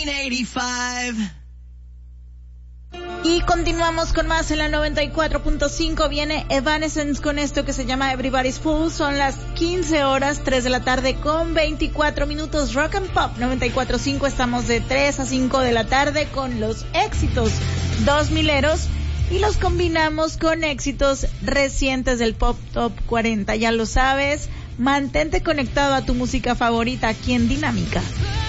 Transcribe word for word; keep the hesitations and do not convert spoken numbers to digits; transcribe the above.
Y continuamos con más en la noventa y cuatro punto cinco. Viene Evanescence con esto que se llama Everybody's Fool. Son las quince horas, tres de la tarde con veinticuatro minutos. Rock and Pop noventa y cuatro punto cinco. Estamos de tres a cinco de la tarde con los éxitos dos mileros y los combinamos con éxitos recientes del Pop Top cuarenta. Ya lo sabes, mantente conectado a tu música favorita aquí en Dinámica.